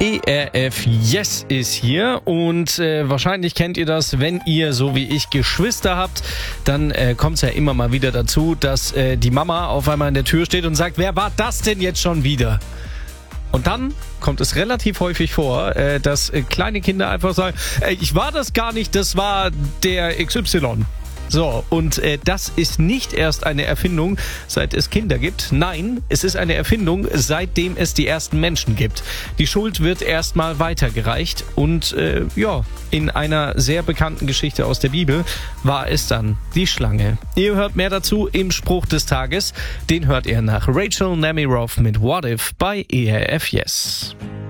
ERF Yes ist hier und wahrscheinlich kennt ihr das, wenn ihr, so wie ich, Geschwister habt, dann kommt es ja immer mal wieder dazu, dass die Mama auf einmal in der Tür steht und sagt, wer war das denn jetzt schon wieder? Und dann kommt es relativ häufig vor, dass kleine Kinder einfach sagen, ich war das gar nicht, das war der XY. So, und das ist nicht erst eine Erfindung, seit es Kinder gibt. Nein, es ist eine Erfindung, seitdem es die ersten Menschen gibt. Die Schuld wird erstmal weitergereicht und in einer sehr bekannten Geschichte aus der Bibel war es dann die Schlange. Ihr hört mehr dazu im Spruch des Tages. Den hört ihr nach Rachel Nemiroff mit What If bei ERF Yes.